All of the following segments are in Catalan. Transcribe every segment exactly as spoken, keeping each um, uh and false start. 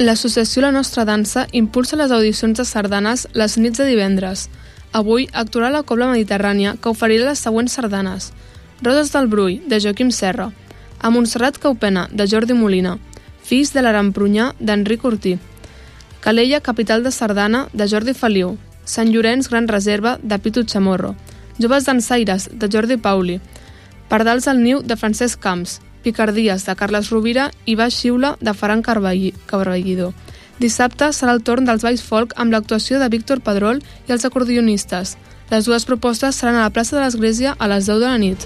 L'associació La Nostra Dansa impulsa les audicions de sardanes les nits de divendres. Avui actuarà la Cobla Mediterrània, que oferirà les següents sardanes: Roses del Brull, de Joaquim Serra; A Montserrat Caupena, de Jordi Molina; Fills de l'Aremprunyà, d'Enric Ortí; Calella, capital de sardana, de Jordi Feliu; Sant Llorenç, Gran Reserva, de Pitu Chamorro; Joves Dansaires, de Jordi Pauli; Pardals al Niu, de Francesc Camps; Picardies, de Carles Rovira i Baix Xiula, de Ferran Carballido. Dissabte serà el torn dels balls folk amb l'actuació de Víctor Pedrol i els acordionistes. Les dues propostes seran a la plaça de l'Església a les deu de la nit.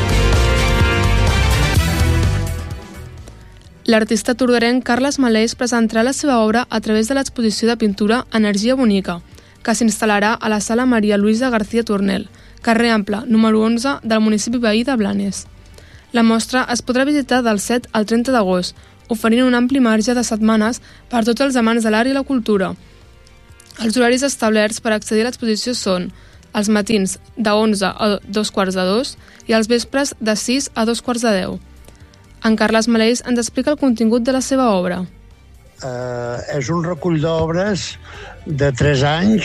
L'artista tordarenc Carles Maleix presentarà la seva obra a través de l'exposició de pintura Energia Bonica, que s'instal·larà a la sala Maria Luisa García Tornel, carrer Ample, número onze, del municipi veí de Blanes. La mostra es podrà visitar del set al trenta d'agost, oferint un ampli marge de setmanes per tots els amants de l'art i la cultura. Els horaris establerts per accedir a l'exposició són els matins de onze a dos quarts de dos i els vespres de sis a dos quarts de deu. En Carles Maleix ens explica el contingut de la seva obra. Uh, és un recull d'obres de tres anys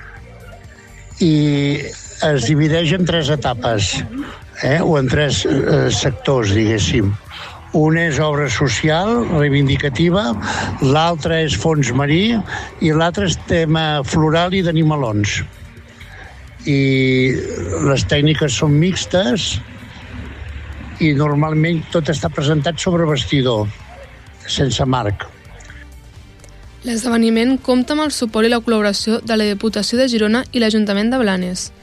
i es divideix en tres etapes, eh? o en tres eh, sectors, diguéssim. Un és obra social, reivindicativa, l'altre és fons marí i l'altre és tema floral i d'animalons. I les tècniques són mixtes i normalment tot està presentat sobre bastidor, sense marc. L'esdeveniment compta amb el suport i la col·laboració de la Diputació de Girona i l'Ajuntament de Blanes.